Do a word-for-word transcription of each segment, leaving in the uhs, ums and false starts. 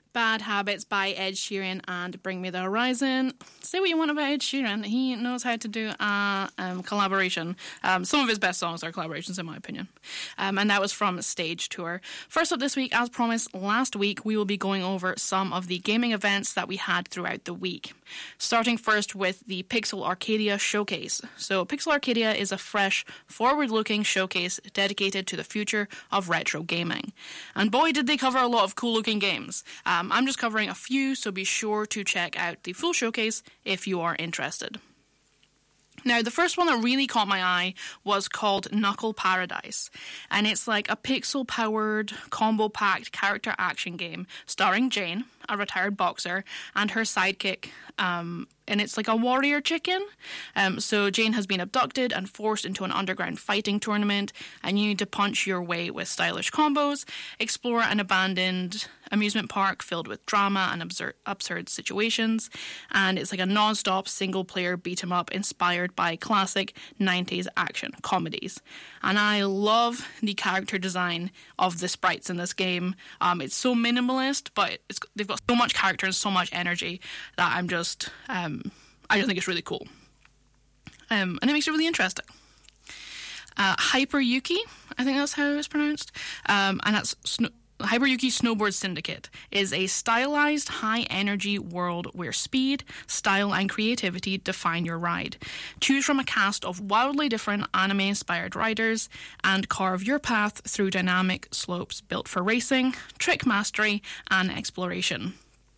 Bad Habits by Ed Sheeran and Bring Me the Horizon. Say what you want about Ed Sheeran. He knows how to do a um, collaboration. Um, some of his best songs are collaborations, in my opinion. Um, and that was from Stage Tour. First up this week, as promised last week, we will be going over some of the gaming events that we had throughout the week. Starting first with the Pixel Arcadia Showcase. So Pixel Arcadia is a fresh, forward-looking showcase dedicated to the future of retro gaming. And boy, did they cover a lot of cool-looking games. Um, I'm just covering a few, so be sure to check out the full showcase if you are interested. Now, the first one that really caught my eye was called Knuckle Paradise, and it's like a pixel-powered, combo-packed character action game starring Jane, a retired boxer, and her sidekick, um, and it's like a warrior chicken. Um, so Jane has been abducted and forced into an underground fighting tournament, and you need to punch your way with stylish combos, explore an abandoned amusement park filled with drama and absurd, absurd situations, and it's like a non-stop single-player beat-em-up inspired by classic nineties action comedies. And I love the character design of the sprites in this game. Um, it's so minimalist, but it's, they've got so much character and so much energy that I'm just, um, I just think it's really cool. Um, and it makes it really interesting. Uh, Hyper Yuki, I think that's how it's pronounced, um, and that's Sno- Hyper Yuki Snowboard Syndicate is a stylized, high-energy world where speed, style, and creativity define your ride. Choose from a cast of wildly different anime-inspired riders and carve your path through dynamic slopes built for racing, trick mastery, and exploration.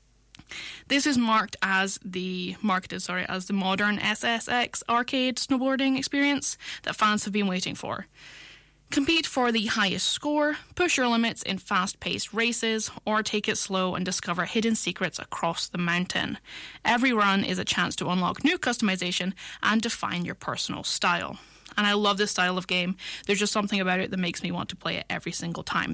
This is marked as the marketed, sorry, as the modern S S X arcade snowboarding experience that fans have been waiting for. Compete for the highest score, push your limits in fast-paced races, or take it slow and discover hidden secrets across the mountain. Every run is a chance to unlock new customization and define your personal style. And I love this style of game. There's just something about it that makes me want to play it every single time.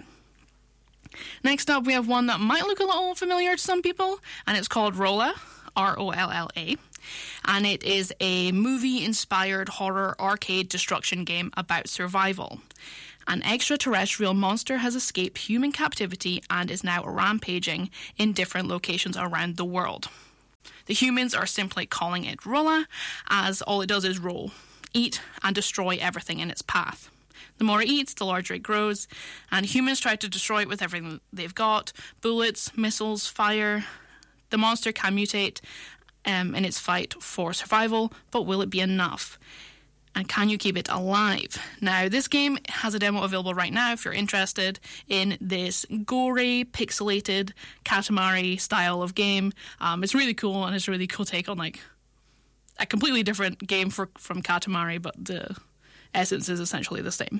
Next up, we have one that might look a little familiar to some people, and it's called Rolla, R O L L A. And it is a movie-inspired horror arcade destruction game about survival. An extraterrestrial monster has escaped human captivity and is now rampaging in different locations around the world. The humans are simply calling it Rolla, as all it does is roll, eat, and destroy everything in its path. The more it eats, the larger it grows, and humans try to destroy it with everything they've got: bullets, missiles, fire. The monster can mutate um, in its fight for survival, but will it be enough? And can you keep it alive? Now, this game has a demo available right now if you're interested in this gory, pixelated, Katamari style of game. Um, it's really cool, and it's a really cool take on like a completely different game for, from Katamari, but the essence is essentially the same.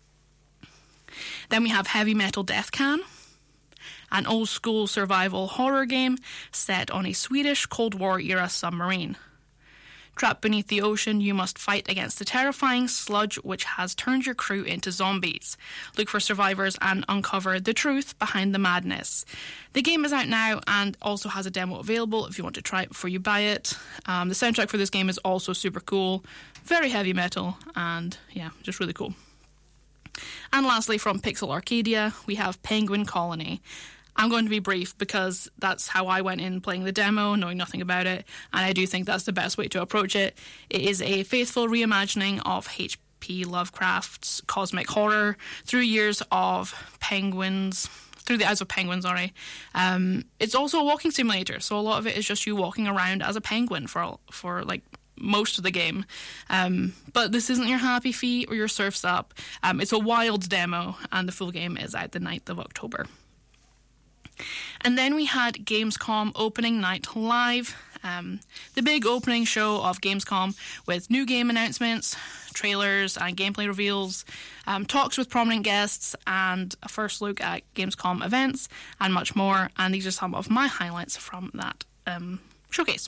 Then we have Heavy Metal Death Can, an old-school survival horror game set on a Swedish Cold War-era submarine. Trapped beneath the ocean, you must fight against the terrifying sludge which has turned your crew into zombies. Look for survivors and uncover the truth behind the madness. The game is out now and also has a demo available if you want to try it before you buy it. Um, the soundtrack for this game is also super cool, very heavy metal, and yeah, just really cool. And lastly, from Pixel Arcadia, we have Penguin Colony. I'm going to be brief because that's how I went in playing the demo, knowing nothing about it, and I do think that's the best way to approach it. It is a faithful reimagining of H P Lovecraft's cosmic horror through years of penguins, through the eyes of penguins, sorry. Um, it's also a walking simulator, so a lot of it is just you walking around as a penguin for, for like, most of the game. Um, but this isn't your Happy Feet or your Surf's Up. Um, it's a wild demo, and the full game is out the ninth of October. And then we had Gamescom Opening Night Live, um, the big opening show of Gamescom with new game announcements, trailers and gameplay reveals, um, talks with prominent guests, and a first look at Gamescom events, and much more. And these are some of my highlights from that um, showcase.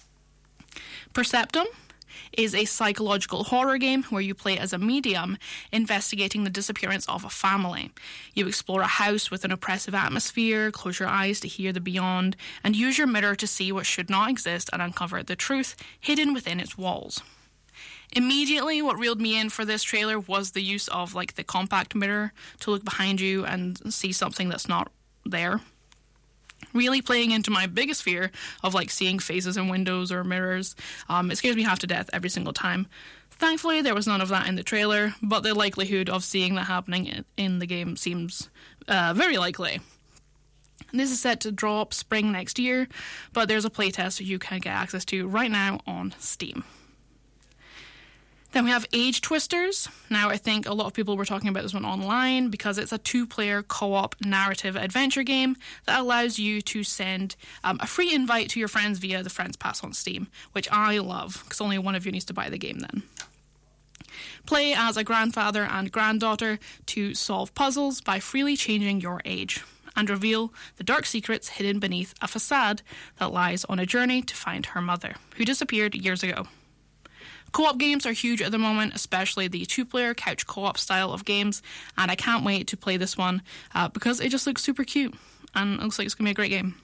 Perceptum is a psychological horror game where you play as a medium investigating the disappearance of a family. You explore a house with an oppressive atmosphere, close your eyes to hear the beyond, and use your mirror to see what should not exist and uncover the truth hidden within its walls. Immediately, what reeled me in for this trailer was the use of like the compact mirror to look behind you and see something that's not there. really playing into my biggest fear of like seeing faces in windows or mirrors. Um, it scares me half to death every single time. Thankfully, there was none of that in the trailer, but the likelihood of seeing that happening in the game seems uh, very likely. This is set to drop spring next year, but there's a playtest you can get access to right now on Steam. Then we have Age Twisters. Now, I think a lot of people were talking about this one online because it's a two-player co-op narrative adventure game that allows you to send um, a free invite to your friends via the Friends Pass on Steam, which I love because only one of you needs to buy the game then. Play as a grandfather and granddaughter to solve puzzles by freely changing your age and reveal the dark secrets hidden beneath a facade that lies on a journey to find her mother, who disappeared years ago. Co-op games are huge at the moment, especially the two-player couch co-op style of games, and I can't wait to play this one uh, because it just looks super cute, and it looks like it's going to be a great game.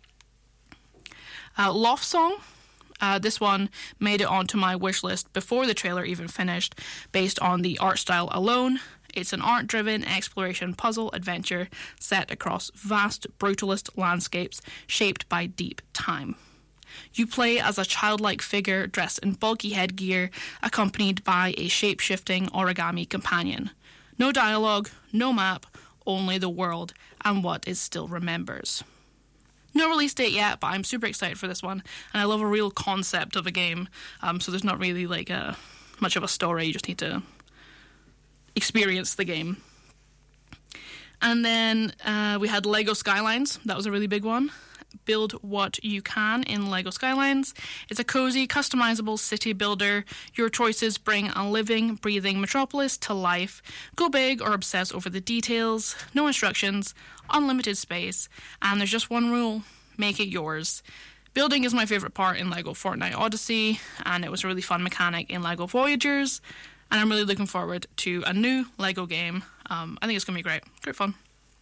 Uh, Loft Song. Uh, this one made it onto my wish list before the trailer even finished, based on the art style alone. It's an art-driven exploration puzzle adventure set across vast, brutalist landscapes shaped by deep time. You play as a childlike figure dressed in bulky headgear, accompanied by a shape-shifting origami companion. No dialogue, no map, only the world and what it still remembers. No release date yet, but I'm super excited for this one, and I love a real concept of a game, um, so there's not really like a, much of a story, you just need to experience the game. And then uh, we had Lego Skylines. That was a really big one. Build what you can in Lego Skylines. It's a cozy, customizable city builder. Your choices bring a living, breathing metropolis to life. Go big or obsess over the details. No instructions, unlimited space, and there's just one rule: make it yours. Building is my favourite part in Lego Fortnite Odyssey, and it was a really fun mechanic in Lego Voyagers, and I'm really looking forward to a new Lego game. Um, I think it's going to be great. Great fun.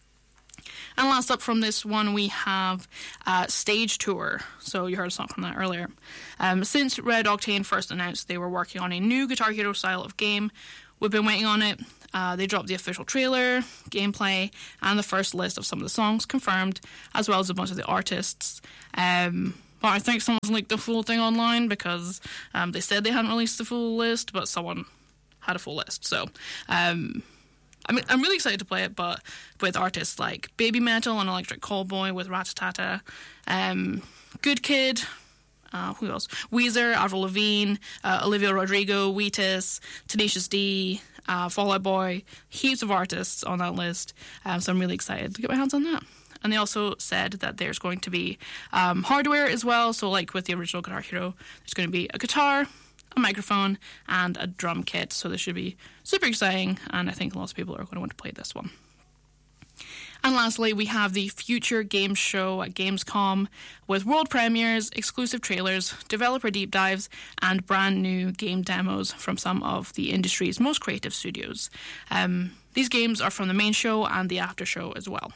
And last up from this one, we have uh, Stage Tour. So you heard a song from that earlier. Um, since Red Octane first announced they were working on a new Guitar Hero style of game, we've been waiting on it. Uh, they dropped the official trailer, gameplay, and the first list of some of the songs confirmed, as well as a bunch of the artists. Um, but I think someone's leaked the full thing online because um, they said they hadn't released the full list, but someone had a full list. So um, I mean, I'm really excited to play it, but with artists like Baby Metal and Electric Callboy with Ratatata, um, Good Kid, uh, who else? Weezer, Avril Lavigne, uh, Olivia Rodrigo, Wheatus, Tenacious D, uh, Fall Out Boy, heaps of artists on that list. Um, so I'm really excited to get my hands on that. And they also said that there's going to be um, hardware as well. So like with the original Guitar Hero, there's going to be a guitar, a microphone, and a drum kit. So this should be super exciting, and I think lots of people are going to want to play this one. And lastly, we have the Future Games Show at Gamescom with world premieres, exclusive trailers, developer deep dives, and brand new game demos from some of the industry's most creative studios. Um, these games are from the main show and the after show as well.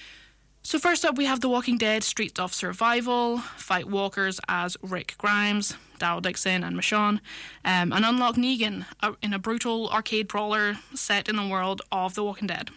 So first up, we have The Walking Dead Streets of Survival, fight walkers as Rick Grimes, Daryl Dixon and Michonne, um, and unlock Negan in a brutal arcade brawler set in the world of The Walking Dead.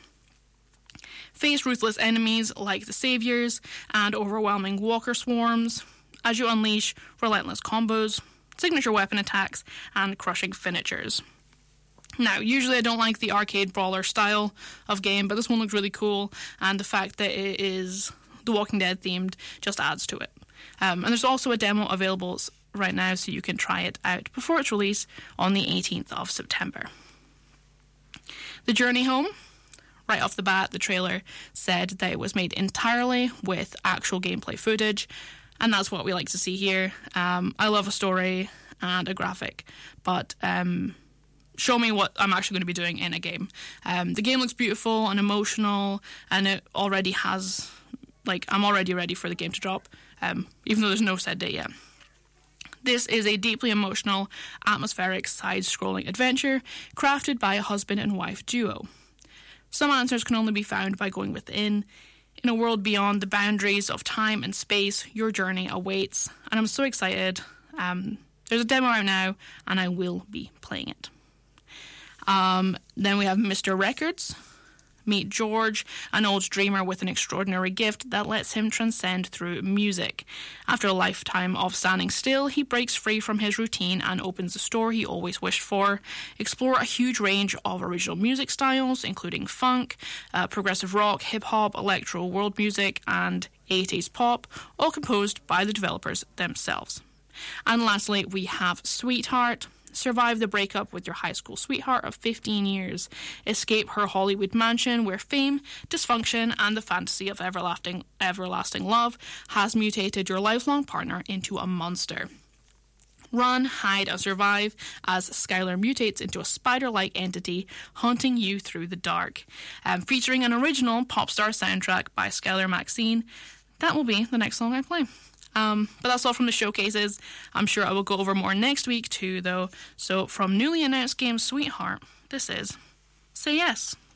Face ruthless enemies like the Saviors and overwhelming walker swarms as you unleash relentless combos, signature weapon attacks, and crushing finishers. Now, usually I don't like the arcade brawler style of game, but this one looks really cool, and the fact that it is The Walking Dead themed just adds to it. Um, and there's also a demo available right now, so you can try it out before its release on the eighteenth of September. The Journey Home. Right off the bat, the trailer said that it was made entirely with actual gameplay footage, and that's what we like to see here. Um, I love a story and a graphic, but um, show me what I'm actually going to be doing in a game. Um, the game looks beautiful and emotional, and it already has, like, I'm already ready for the game to drop, um, even though there's no set date yet. This is a deeply emotional, atmospheric, side-scrolling adventure crafted by a husband and wife duo. Some answers can only be found by going within. In a world beyond the boundaries of time and space, your journey awaits, and I'm so excited. Um, there's a demo out now, and I will be playing it. Um, then we have Mister Records. Meet George, an old dreamer with an extraordinary gift that lets him transcend through music. After a lifetime of standing still, he breaks free from his routine and opens the store he always wished for. Explore a huge range of original music styles, including funk, uh, progressive rock, hip-hop, electro, world music, and eighties pop, all composed by the developers themselves. And lastly, we have Sweetheart. Survive the breakup with your high school sweetheart of fifteen years. Escape her Hollywood mansion where fame, dysfunction, and the fantasy of everlasting, everlasting love has mutated your lifelong partner into a monster. Run, hide, and survive as Skylar mutates into a spider-like entity haunting you through the dark. Um, featuring an original pop star soundtrack by Skylar Maxine. That will be the next song I play. Um, but that's all from the showcases. I'm sure I will go over more next week too, though. So from newly announced game Sweetheart, this is Say Yes.